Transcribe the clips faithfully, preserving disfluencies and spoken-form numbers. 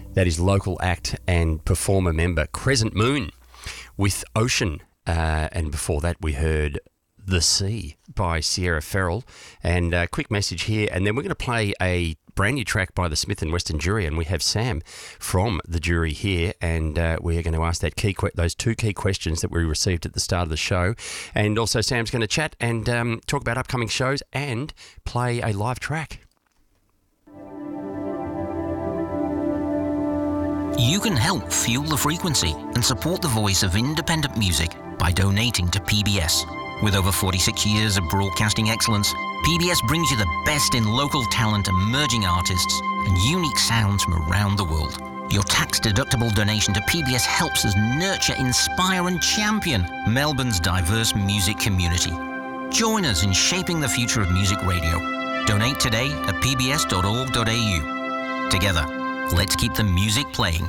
That is local act and performer member Crescent Moon with Ocean. Uh, and before that, we heard The Sea by Sierra Ferrell. And a quick message here. And then we're going to play a brand new track by the Smith and Weston Jury. And we have Sam from the jury here. And uh, we're going to ask that key que- those two key questions that we received at the start of the show. And also Sam's going to chat and um, talk about upcoming shows and play a live track. You can help fuel the frequency and support the voice of independent music by donating to P B S. With over forty-six years of broadcasting excellence, P B S brings you the best in local talent, emerging artists, and unique sounds from around the world. Your tax-deductible donation to P B S helps us nurture, inspire, and champion Melbourne's diverse music community. Join us in shaping the future of music radio. Donate today at p b s dot org dot a u. Together, let's keep the music playing.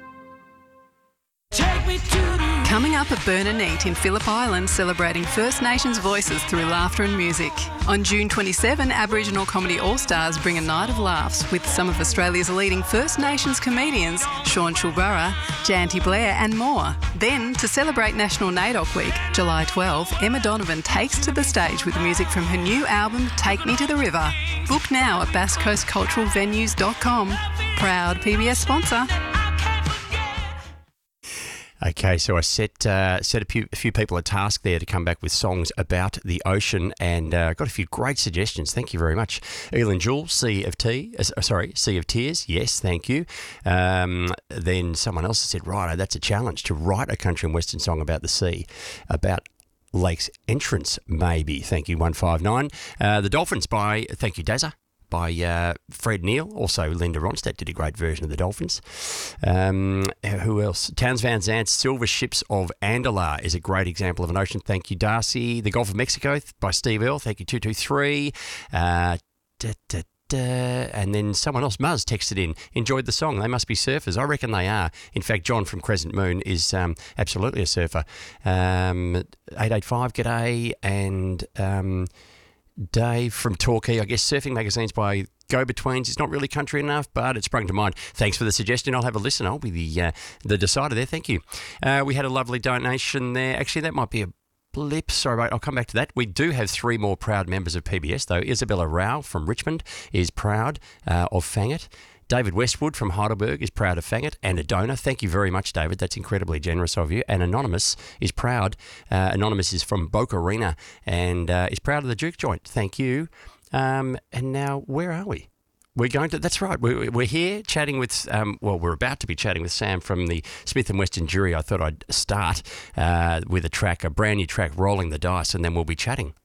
Coming up at Burn and Eat in Phillip Island, celebrating First Nations voices through laughter and music. On June twenty-seventh, Aboriginal Comedy All-Stars bring a night of laughs with some of Australia's leading First Nations comedians, Sean Shulburra, Janty Blair and more. Then, to celebrate National NAIDOC Week, July twelfth, Emma Donovan takes to the stage with music from her new album, Take Me to the River. Book now at bass coast cultural venues dot com. Proud P B S sponsor. Okay, so I set uh, set a few, a few people a task there to come back with songs about the ocean, and uh, got a few great suggestions. Thank you very much, Elin Jewell, Sea of Tea. Uh, sorry, Sea of Tears. Yes, thank you. Um, then someone else said, right, that's a challenge to write a country and western song about the sea, about Lake's Entrance, maybe. Thank you, one five nine. Uh, the Dolphins by, thank you, Dazza. By uh, Fred Neal. Also, Linda Ronstadt did a great version of the Dolphins. Um, who else? Towns Van Zant's Silver Ships of Andalar is a great example of an ocean. Thank you, Darcy. The Gulf of Mexico by Steve Earle. Thank you, two two three. Uh, da, da, da. And then someone else, Muzz, texted in, enjoyed the song. They must be surfers. I reckon they are. In fact, John from Crescent Moon is um, absolutely a surfer. Um, eight eight five, g'day. And... Um, Dave from Torquay, I guess Surfing Magazines by Go-Betweens is not really country enough, but it sprung to mind. Thanks for the suggestion. I'll have a listen. I'll be the uh, the decider there. Thank you. Uh, we had a lovely donation there. Actually, that might be a blip. Sorry, mate. I'll come back to that. We do have three more proud members of P B S, though. Isabella Rao from Richmond is proud uh, of Fangit. David Westwood from Heidelberg is proud of Fangit and a donor. Thank you very much, David. That's incredibly generous of you. And Anonymous is proud. Uh, Anonymous is from Boca Arena and uh, is proud of the Duke Joint. Thank you. Um, and now, where are we? We're going to, that's right, we're, we're here chatting with, um, well, we're about to be chatting with Sam from the Smith and Weston Jury. I thought I'd start uh, with a track, a brand new track, Rolling the Dice, and then we'll be chatting